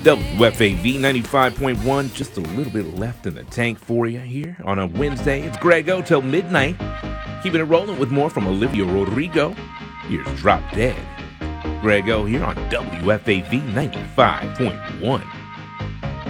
WFAV 95.1, just a little bit left in the tank for you here on a Wednesday. It's Grego till midnight. Keeping it rolling with more from Olivia Rodrigo. Here's Drop Dead. Grego here on WFAV 95.1.